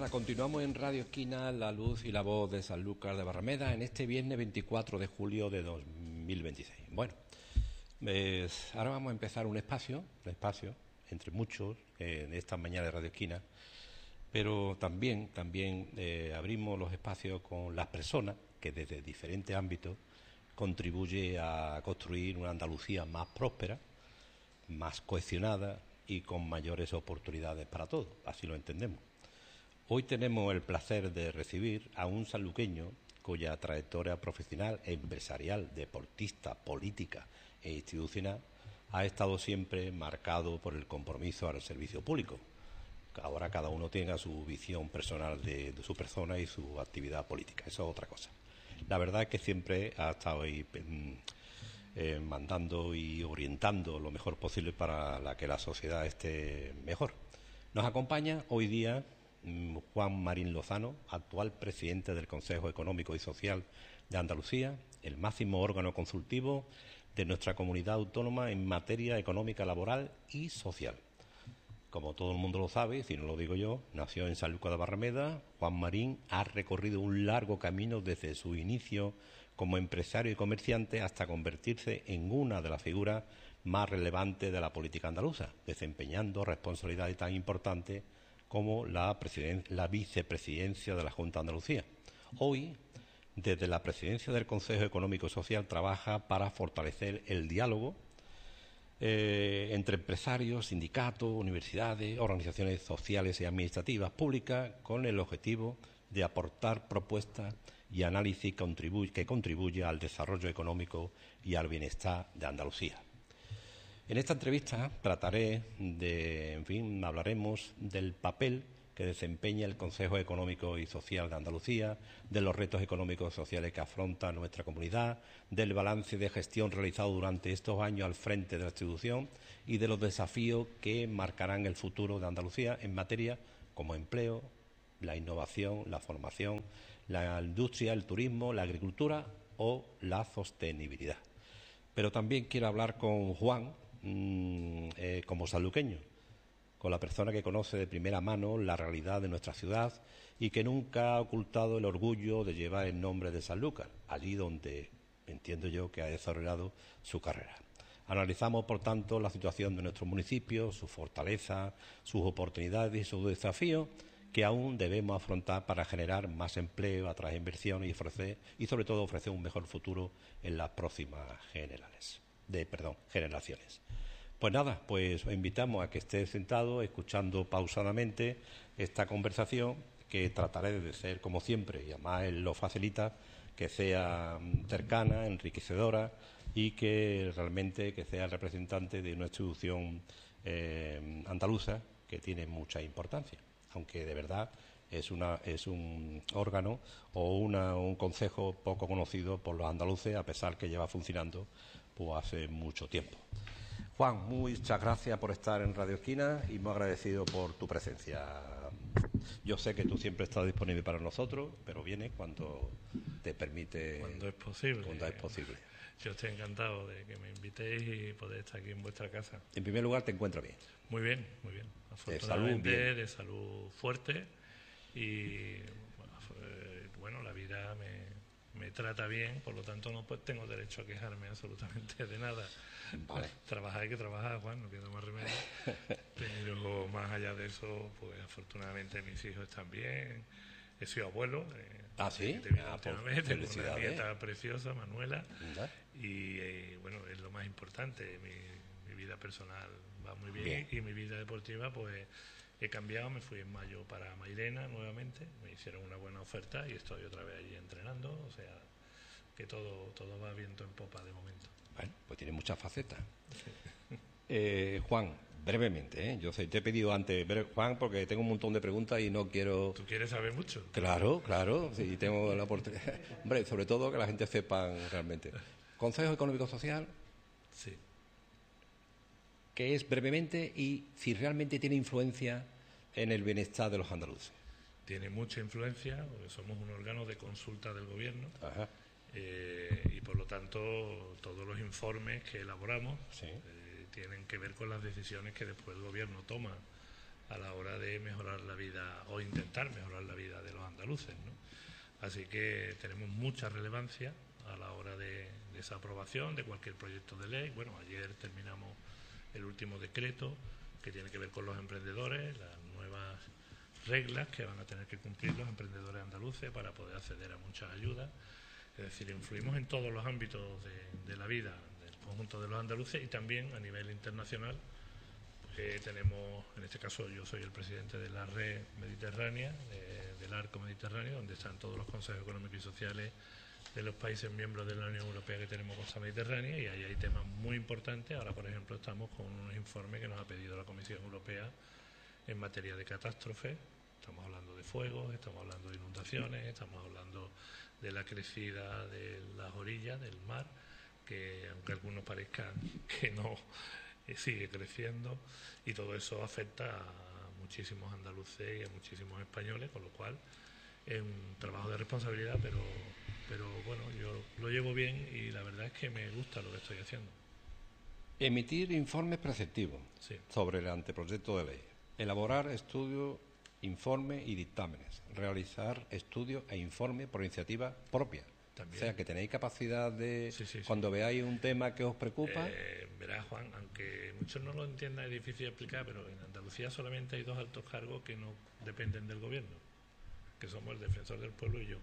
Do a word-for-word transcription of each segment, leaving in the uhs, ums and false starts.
nada, continuamos en Radio Esquina, la luz y la voz de Sanlúcar de Barrameda en este viernes veinticuatro de julio de dos mil veintiséis. Bueno, pues ahora vamos a empezar un espacio, un espacio entre muchos eh, en esta mañana de Radio Esquina, pero también, también eh, abrimos los espacios con las personas que desde diferentes ámbitos contribuye a construir una Andalucía más próspera, más cohesionada y con mayores oportunidades para todos, así lo entendemos. Hoy tenemos el placer de recibir a un sanluqueño cuya trayectoria profesional, empresarial, deportista, política e institucional ha estado siempre marcado por el compromiso al servicio público. Ahora cada uno tenga su visión personal de, de su persona y su actividad política, eso es otra cosa. La verdad es que siempre ha estado ahí eh, mandando y orientando lo mejor posible para la que la sociedad esté mejor. Nos acompaña hoy día Juan Marín Lozano, actual presidente del Consejo Económico y Social de Andalucía, el máximo órgano consultivo de nuestra comunidad autónoma en materia económica, laboral y social. Como todo el mundo lo sabe, si no lo digo yo, nació en Sanlúcar de Barrameda. Juan Marín ha recorrido un largo camino desde su inicio como empresario y comerciante hasta convertirse en una de las figuras más relevantes de la política andaluza, desempeñando responsabilidades tan importantes como la, la vicepresidencia de la Junta de Andalucía. Hoy, desde la presidencia del Consejo Económico y Social, trabaja para fortalecer el diálogo eh, entre empresarios, sindicatos, universidades, organizaciones sociales y administrativas públicas, con el objetivo de aportar propuestas y análisis que contribuye, que contribuye al desarrollo económico y al bienestar de Andalucía. En esta entrevista trataré de, en fin, hablaremos del papel que desempeña el Consejo Económico y Social de Andalucía, de los retos económicos y sociales que afronta nuestra comunidad, del balance de gestión realizado durante estos años al frente de la institución y de los desafíos que marcarán el futuro de Andalucía en materia como empleo, la innovación, la formación, la industria, el turismo, la agricultura o la sostenibilidad. Pero también quiero hablar con Juan, mmm, eh, como sanluqueño, con la persona que conoce de primera mano la realidad de nuestra ciudad y que nunca ha ocultado el orgullo de llevar el nombre de Sanlúcar, allí donde entiendo yo que ha desarrollado su carrera. Analizamos, por tanto, la situación de nuestro municipio, su fortaleza, sus oportunidades y sus desafíos que aún debemos afrontar para generar más empleo, atraer inversiones y ofrecer, y sobre todo ofrecer un mejor futuro en las próximas generales, de, perdón, generaciones. Pues nada, pues os invitamos a que esté sentado escuchando pausadamente esta conversación que trataré de ser como siempre, y además él lo facilita, que sea cercana, enriquecedora y que realmente que sea el representante de una institución eh, andaluza que tiene mucha importancia, aunque de verdad es una es un órgano o una, un consejo poco conocido por los andaluces, a pesar que lleva funcionando pues hace mucho tiempo. Juan, muchas gracias por estar en Radio Esquina y muy agradecido por tu presencia. Yo sé que tú siempre estás disponible para nosotros, pero vienes cuando te permite. Cuando es posible. Cuando es posible. Yo estoy encantado de que me invitéis y poder estar aquí en vuestra casa. En primer lugar, ¿te encuentras bien? Muy bien, muy bien. De Afortunadamente, salud, bien. de salud fuerte y bueno, la vida me, me trata bien, por lo tanto no pues, tengo derecho a quejarme absolutamente de nada. Vale. Trabajar hay que trabajar, Juan, no queda más remedio. Pero más allá de eso, pues afortunadamente mis hijos están bien. He sido abuelo. Eh, ah, sí. Ah, pues, tengo una nieta preciosa, Manuela. ¿Verdad? Y eh, bueno, es lo más importante. Mi, mi vida personal va muy bien, bien y mi vida deportiva, pues he cambiado. Me fui en mayo para Mairena nuevamente. Me hicieron una buena oferta y estoy otra vez allí entrenando. O sea, que todo, todo va viento en popa de momento. Bueno, pues tiene muchas facetas. Sí. Eh, Juan, brevemente, ¿eh? Yo sé, te he pedido antes, Juan, porque tengo un montón de preguntas y no quiero... ¿Tú quieres saber mucho? Claro, claro, sí, tengo la oportunidad. Hombre, sobre todo que la gente sepa realmente. Consejo Económico Social. Sí. ¿Qué es brevemente y si realmente tiene influencia en el bienestar de los andaluces? Tiene mucha influencia, porque somos un órgano de consulta del gobierno. Ajá. Eh, y por lo tanto todos los informes que elaboramos sí. eh, tienen que ver con las decisiones que después el gobierno toma a la hora de mejorar la vida o intentar mejorar la vida de los andaluces, ¿no? Así que tenemos mucha relevancia a la hora de, de esa aprobación de cualquier proyecto de ley. Bueno, ayer terminamos el último decreto que tiene que ver con los emprendedores, las nuevas reglas que van a tener que cumplir los emprendedores andaluces para poder acceder a muchas ayudas. Es decir, influimos en todos los ámbitos de, de la vida del conjunto de los andaluces y también a nivel internacional. Eh, tenemos, en este caso yo soy el presidente de la red mediterránea, eh, del Arco Mediterráneo, donde están todos los consejos económicos y sociales de los países miembros de la Unión Europea que tenemos costa mediterránea, y ahí hay temas muy importantes. Ahora, por ejemplo, estamos con unos informes que nos ha pedido la Comisión Europea en materia de catástrofes. Estamos hablando de fuegos, estamos hablando de inundaciones, estamos hablando de la crecida de las orillas del mar, que aunque a algunos parezcan que no, eh, sigue creciendo, y todo eso afecta a muchísimos andaluces y a muchísimos españoles, con lo cual es un trabajo de responsabilidad, pero, pero bueno, yo lo llevo bien y la verdad es que me gusta lo que estoy haciendo. Emitir informes preceptivos sí. sobre el anteproyecto de ley, elaborar estudios, informes y dictámenes, realizar estudios e informes por iniciativa propia. También. O sea, que tenéis capacidad de, sí, sí, cuando sí. veáis un tema que os preocupa... Eh, verás, Juan, aunque muchos no lo entiendan, es difícil de explicar, pero en Andalucía solamente hay dos altos cargos que no dependen del gobierno, que somos el defensor del pueblo y yo.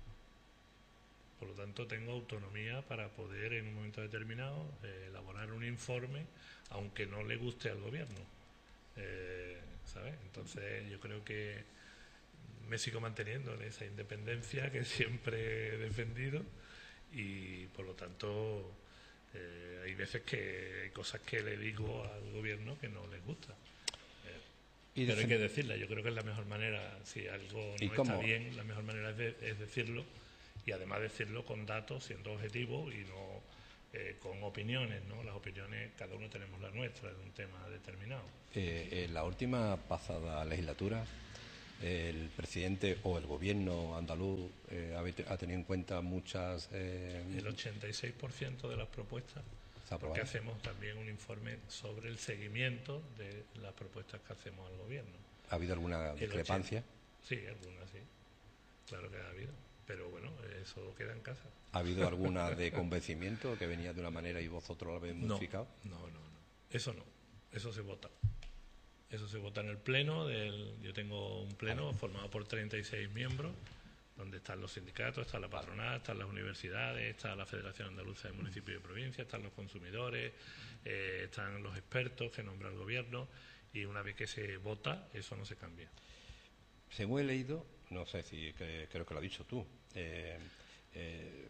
Por lo tanto, tengo autonomía para poder, en un momento determinado, eh, elaborar un informe, aunque no le guste al gobierno. Eh, ¿sabes? Entonces, yo creo que me sigo manteniendo en esa independencia que siempre he defendido, y por lo tanto eh, hay veces que hay cosas que le digo al gobierno que no les gusta, eh, ¿Y pero hay que decirla. Yo creo que es la mejor manera. Si algo no está bien, la mejor manera es, de, es decirlo, y además decirlo con datos, siendo objetivo y no eh, con opiniones, ¿no? Las opiniones, cada uno tenemos la nuestra de un tema determinado. Eh, en la última pasada legislatura, el presidente o el gobierno andaluz eh, ha tenido en cuenta muchas... Eh, el ochenta y seis por ciento de las propuestas, porque hacemos también un informe sobre el seguimiento de las propuestas que hacemos al gobierno. ¿Ha habido alguna discrepancia? ochenta Sí, alguna sí, claro que ha habido, pero bueno, eso queda en casa. ¿Ha habido alguna de convencimiento que venía de una manera y vosotros lo habéis modificado? No, no, no, no, eso no, eso se vota. Eso se vota en el pleno. Del, yo tengo un pleno vale. formado por treinta y seis miembros, donde están los sindicatos, está la patronal, están las universidades, está la Federación Andaluza de Municipios y Provincias, están los consumidores, eh, están los expertos que nombra el gobierno, y una vez que se vota, eso no se cambia. Según he leído, no sé si que, creo que lo has dicho tú, eh, eh,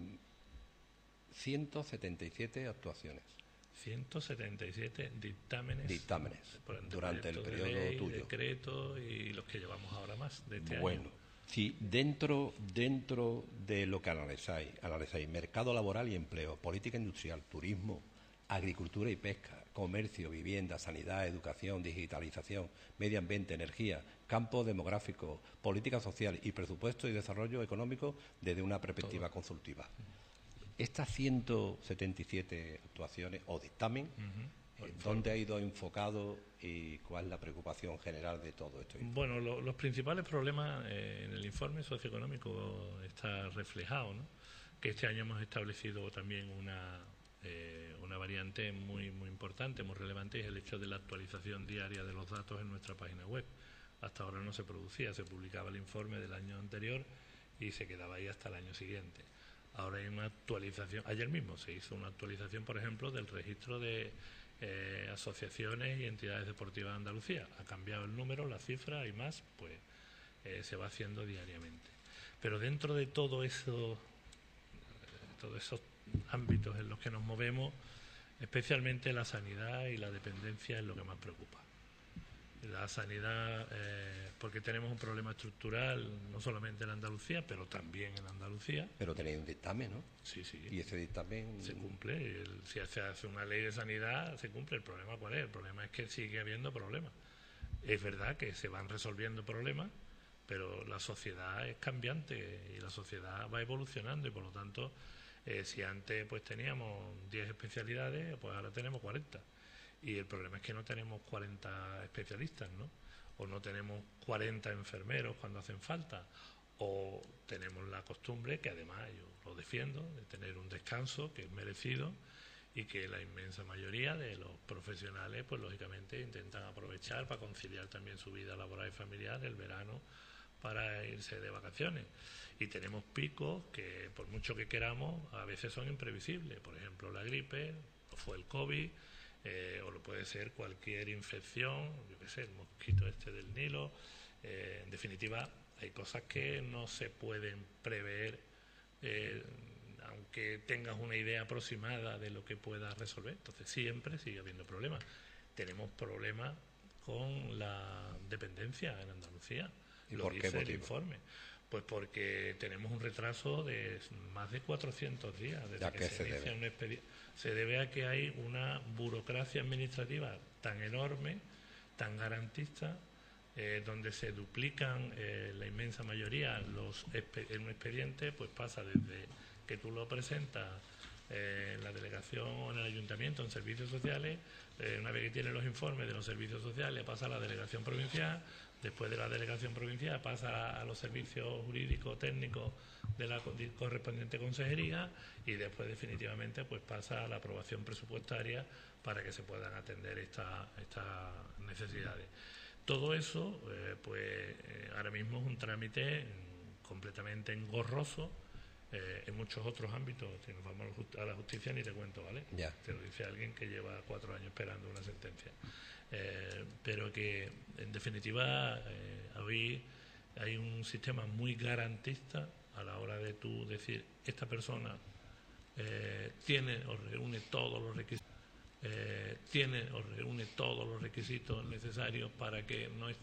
ciento setenta y siete actuaciones. ciento setenta y siete dictámenes, dictámenes durante el periodo de ley, tuyo. Decretos y los que llevamos ahora más de este bueno, año. Si dentro, dentro de lo que analizáis, analizáis mercado laboral y empleo, política industrial, turismo, agricultura y pesca, comercio, vivienda, sanidad, educación, digitalización, medio ambiente, energía, campo demográfico, política social y presupuesto y desarrollo económico desde una perspectiva Todo. consultiva. Estas ciento setenta y siete actuaciones o dictamen, uh-huh. ¿dónde ha ido enfocado y cuál es la preocupación general de todo esto? Bueno, lo, los principales problemas eh, en el informe socioeconómico está reflejado, ¿no? Que este año hemos establecido también una, eh, una variante muy, muy importante, muy relevante, es el hecho de la actualización diaria de los datos en nuestra página web. Hasta ahora no se producía, se publicaba el informe del año anterior y se quedaba ahí hasta el año siguiente. Ahora hay una actualización. Ayer mismo se hizo una actualización, por ejemplo, del registro de eh, asociaciones y entidades deportivas de Andalucía. Ha cambiado el número, la cifra y más, pues eh, se va haciendo diariamente. Pero dentro de todo eso, eh, todos esos ámbitos en los que nos movemos, especialmente la sanidad y la dependencia es lo que más preocupa. La sanidad, eh, porque tenemos un problema estructural, no solamente en Andalucía, pero también en Andalucía. Pero tenéis un dictamen, ¿no? Sí, sí. Y ese dictamen... Se cumple. El, si se hace una ley de sanidad, se cumple. ¿El problema cuál es? El problema es que sigue habiendo problemas. Es verdad que se van resolviendo problemas, pero la sociedad es cambiante y la sociedad va evolucionando, y por lo tanto, eh, si antes pues teníamos diez especialidades, pues ahora tenemos cuarenta. Y el problema es que no tenemos cuarenta especialistas, ¿no? o no tenemos cuarenta enfermeros cuando hacen falta, o tenemos la costumbre, que además yo lo defiendo, de tener un descanso que es merecido y que la inmensa mayoría de los profesionales, pues lógicamente intentan aprovechar para conciliar también su vida laboral y familiar el verano para irse de vacaciones. Y tenemos picos que, por mucho que queramos, a veces son imprevisibles. Por ejemplo, la gripe, o fue el COVID, eh, o lo puede ser cualquier infección, yo qué sé, el mosquito este del Nilo. Eh, en definitiva, hay cosas que no se pueden prever, eh, aunque tengas una idea aproximada de lo que puedas resolver. Entonces siempre sigue habiendo problemas. Tenemos problemas con la dependencia en Andalucía. ¿Y lo por dice qué motivo? El informe. Pues porque tenemos un retraso de más de cuatrocientos días desde que, que se, se inicia debe? un expediente. Se debe a que hay una burocracia administrativa tan enorme, tan garantista, eh, donde se duplican eh, la inmensa mayoría los en un expediente, pues pasa desde que tú lo presentas eh, en la delegación o en el ayuntamiento, en servicios sociales, eh, una vez que tiene los informes de los servicios sociales pasa a la delegación provincial, después de la delegación provincial pasa a, a los servicios jurídicos técnicos de la correspondiente consejería y después definitivamente pues pasa a la aprobación presupuestaria para que se puedan atender estas esta necesidades. Todo eso eh, pues eh, ahora mismo es un trámite completamente engorroso. Eh, en muchos otros ámbitos, si nos vamos a la justicia ni te cuento, ¿vale? Ya. Te lo dice alguien que lleva cuatro años esperando una sentencia. Eh, pero que, en definitiva, eh, hoy hay un sistema muy garantista a la hora de tú decir, esta persona eh, tiene o reúne todos los requisitos, eh, tiene o reúne todos los requisitos necesarios para que no esté